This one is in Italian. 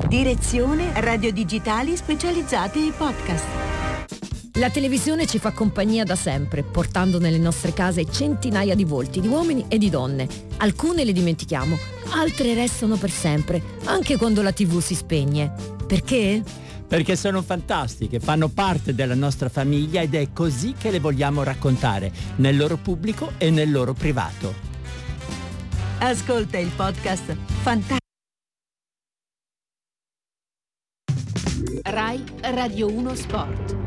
Direzione Radio Digitali Specializzate e Podcast. La televisione ci fa compagnia da sempre, portando nelle nostre case centinaia di volti di uomini e di donne. Alcune le dimentichiamo, altre restano per sempre, anche quando la TV si spegne. Perché? Perché sono fantastiche, fanno parte della nostra famiglia ed è così che le vogliamo raccontare, nel loro pubblico e nel loro privato. Ascolta il podcast Fantastico. Rai Radio 1 Sport.